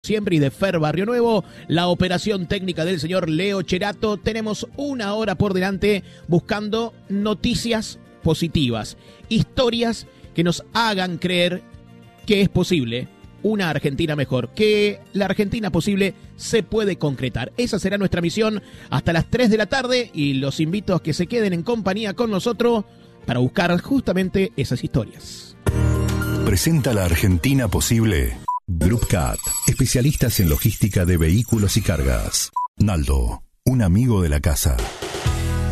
siempre y de Fer Barrio Nuevo. La operación técnica del señor Leo Cherato. Tenemos una hora por delante buscando noticias positivas, historias que nos hagan creer que es posible una Argentina mejor, que la Argentina posible se puede concretar. Esa será nuestra misión hasta las 3 de la tarde y los invito a que se queden en compañía con nosotros para buscar justamente esas historias. Presenta la Argentina posible. Group Cat, especialistas en logística de vehículos y cargas. Naldo, un amigo de la casa.